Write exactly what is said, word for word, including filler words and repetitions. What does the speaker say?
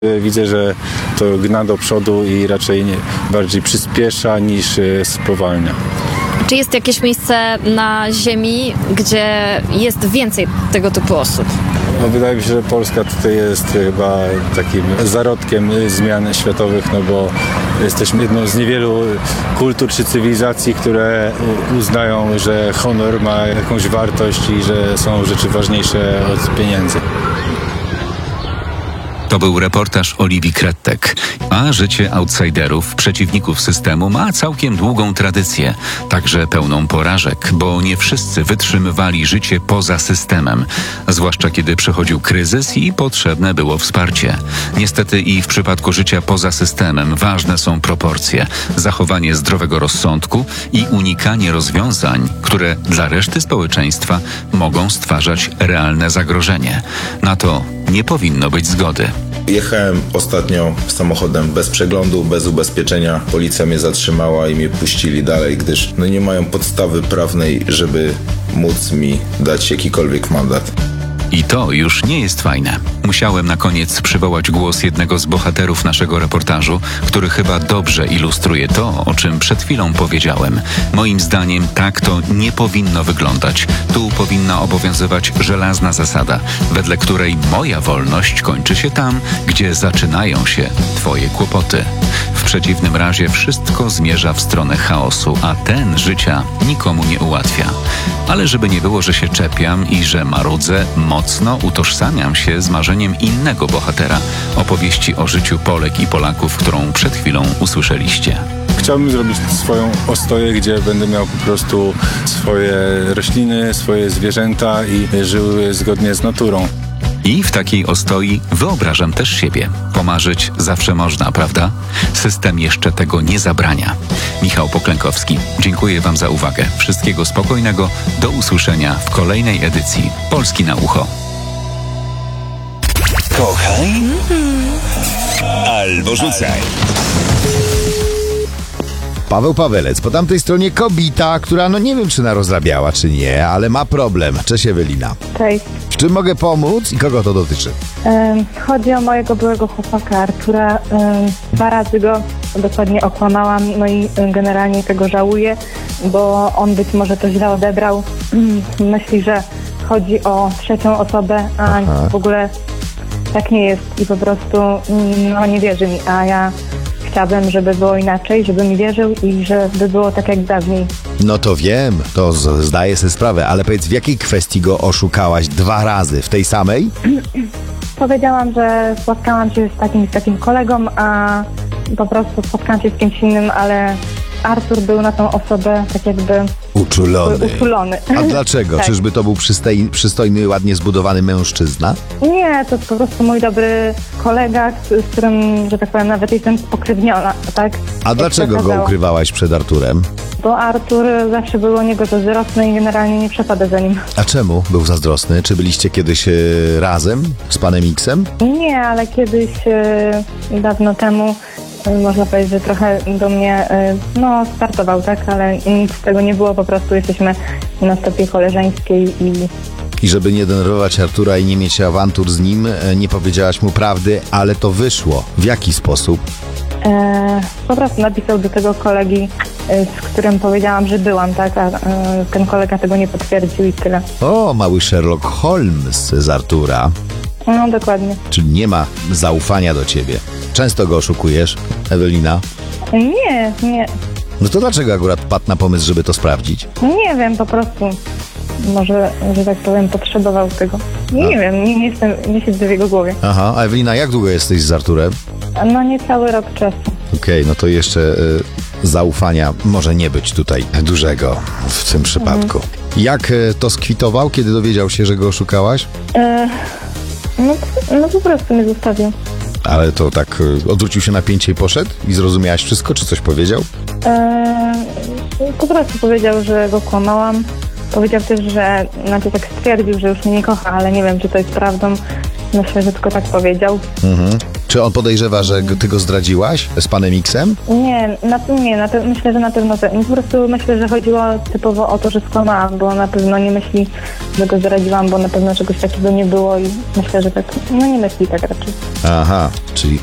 Widzę, że to gna do przodu i raczej nie, bardziej przyspiesza niż spowalnia. Czy jest jakieś miejsce na ziemi, gdzie jest więcej tego typu osób? No, wydaje mi się, że Polska tutaj jest chyba takim zarodkiem zmian światowych, no bo jesteśmy jedną z niewielu kultur czy cywilizacji, które uznają, że honor ma jakąś wartość i że są rzeczy ważniejsze od pieniędzy. To był reportaż Oliwii Krettek. A życie outsiderów, przeciwników systemu ma całkiem długą tradycję, także pełną porażek, bo nie wszyscy wytrzymywali życie poza systemem, zwłaszcza kiedy przychodził kryzys i potrzebne było wsparcie. Niestety i w przypadku życia poza systemem ważne są proporcje, zachowanie zdrowego rozsądku i unikanie rozwiązań, które dla reszty społeczeństwa mogą stwarzać realne zagrożenie. Na to nie powinno być zgody. Jechałem ostatnio samochodem bez przeglądu, bez ubezpieczenia. Policja mnie zatrzymała i mnie puścili dalej, gdyż no nie mają podstawy prawnej, żeby móc mi dać jakikolwiek mandat. I to już nie jest fajne. Musiałem na koniec przywołać głos jednego z bohaterów naszego reportażu, który chyba dobrze ilustruje to, o czym przed chwilą powiedziałem. Moim zdaniem tak to nie powinno wyglądać. Tu powinna obowiązywać żelazna zasada, wedle której moja wolność kończy się tam, gdzie zaczynają się twoje kłopoty. W przeciwnym razie wszystko zmierza w stronę chaosu, a ten życia nikomu nie ułatwia. Ale żeby nie było, że się czepiam i że marudzę, mocno utożsamiam się z marzeniem innego bohatera opowieści o życiu Polek i Polaków, którą przed chwilą usłyszeliście. Chciałbym zrobić swoją ostoję, gdzie będę miał po prostu swoje rośliny, swoje zwierzęta i żył zgodnie z naturą. I w takiej ostoi wyobrażam też siebie. Pomarzyć zawsze można, prawda? System jeszcze tego nie zabrania. Michał Poklękowski, dziękuję Wam za uwagę. Wszystkiego spokojnego, do usłyszenia w kolejnej edycji Polski na ucho. Kochaj albo rzucaj. Paweł Pawelec, po tamtej stronie kobieta, która no nie wiem czy narozrabiała czy nie, ale ma problem. Cześć Ewelina. Cześć. W czym mogę pomóc i kogo to dotyczy? Um, chodzi o mojego byłego chłopaka Artura. Um, dwa razy go dokładnie okłamałam, no i um, generalnie tego żałuję, bo on być może to źle odebrał. Um, myśli, że chodzi o trzecią osobę, a Aha. w ogóle tak nie jest i po prostu um, no, nie wierzy mi, a ja chciałabym, żeby było inaczej, żeby mi wierzył i żeby było tak jak dawniej. No to wiem, to z- zdaję sobie sprawę, ale powiedz, w jakiej kwestii go oszukałaś dwa razy? W tej samej? Powiedziałam, że spotkałam się z takim, z takim kolegą, a po prostu spotkałam się z kimś innym, ale Artur był na tą osobę tak jakby uczulony. uczulony. A dlaczego? Tak. Czyżby to był przystej, przystojny, ładnie zbudowany mężczyzna? Nie, to jest po prostu mój dobry kolega, z, z którym, że tak powiem, nawet jestem spokrewniona, tak? A Jak dlaczego go ukrywałaś przed Arturem? Bo Artur zawsze był o niego zazdrosny i generalnie nie przepada za nim. A czemu był zazdrosny? Czy byliście kiedyś e, razem z panem X-em? Nie, ale kiedyś e, dawno temu można powiedzieć, że trochę do mnie, no, startował, tak, ale nic z tego nie było, po prostu jesteśmy na stopie koleżeńskiej i... I żeby nie denerwować Artura i nie mieć awantur z nim, nie powiedziałaś mu prawdy, ale to wyszło. W jaki sposób? E, po prostu napisał do tego kolegi, z którym powiedziałam, że byłam, tak, a e, ten kolega tego nie potwierdził i tyle. O, mały Sherlock Holmes z Artura. No, dokładnie. Czyli nie ma zaufania do ciebie. Często go oszukujesz, Ewelina? Nie, nie. No to dlaczego akurat padł na pomysł, żeby to sprawdzić? Nie wiem, po prostu może, że tak powiem, potrzebował tego. Nie, nie wiem, nie, nie jestem, nie siedzę w jego głowie. Aha, a Ewelina, jak długo jesteś z Arturem? No niecały rok czasu. Okej, okay, no to jeszcze y, zaufania może nie być tutaj dużego w tym przypadku. Mhm. Jak y, to skwitował, kiedy dowiedział się, że go oszukałaś? E, no, no po prostu mnie zostawił. Ale to tak y, odwrócił się na pięcie i poszedł? I zrozumiałaś wszystko, czy coś powiedział? E, po prostu powiedział, że go kłamałam. Powiedział też, że, znaczy tak stwierdził, że już mnie nie kocha, ale nie wiem, czy to jest prawdą. Myślę, że tylko tak powiedział. Mhm. Czy on podejrzewa, że g- ty go zdradziłaś z panem X-em? Nie, na, nie na pe- myślę, że na pewno te, po prostu myślę, że chodziło typowo o to, że skłamałam, bo na pewno nie myśli, że go zdradziłam, bo na pewno czegoś takiego nie było i myślę, że tak, no nie myśli tak raczej. Aha, czyli